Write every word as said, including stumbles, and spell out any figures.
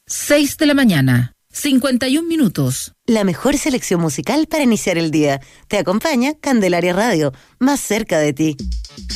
seis de la mañana, cincuenta y un minutos. La mejor selección musical para iniciar el día. Te acompaña Candelaria Radio, más cerca de ti.